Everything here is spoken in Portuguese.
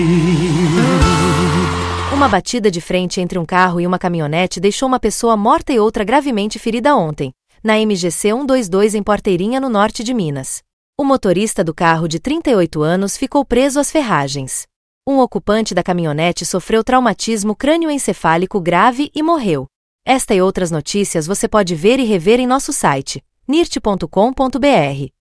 Uma batida de frente entre um carro e uma caminhonete deixou uma pessoa morta e outra gravemente ferida ontem, na MGC 122 em Porteirinha, no norte de Minas. O motorista do carro, de 38 anos, ficou preso às ferragens. Um ocupante da caminhonete sofreu traumatismo crânioencefálico grave e morreu. Esta e outras notícias você pode ver e rever em nosso site, nirt.com.br.